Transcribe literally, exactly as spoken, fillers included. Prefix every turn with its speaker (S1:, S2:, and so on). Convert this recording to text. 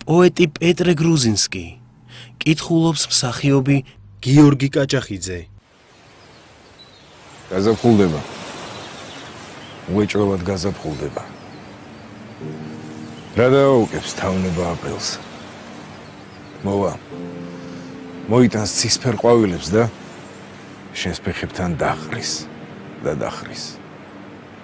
S1: პოეტი პეტრე გრუზინსკი, კითხულობს მსახიობი გიორგი კაჭახიძე.
S2: გაზაფხულდება. უეჭველად გაზაფხულდება. რა დააუკებს თავნება აპრილს? მოვა. მოიტანს ცისფერ ყვავილებს და შენს ფეხებთან დახრის და დახრის.